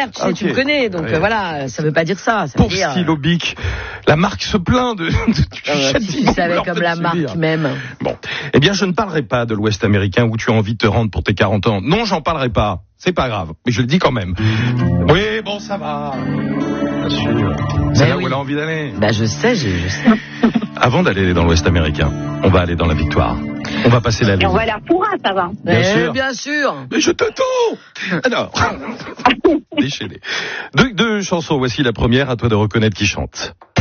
Robert, tu me connais, donc voilà, ça veut pas dire ça. Ça Pour veut dire... Stylo Bic, la marque se plaint du tu savais comme la marque même. Bon, eh bien, je ne parlerai pas de l'Ouest américain où tu as envie de te rendre pour tes 40 ans. Non, j'en parlerai pas. C'est pas grave, mais je le dis quand même. Oui, bon, ça va. Bien sûr. C'est là où elle a envie d'aller. Bah, je sais. Avant d'aller dans l'Ouest américain, on va aller dans la victoire. On va passer la ligne. Et on va à la Pourra, ça va. Bien sûr. Mais je t'attends. Alors, déchaîné. Deux chansons. Voici la première. À toi de reconnaître qui chante.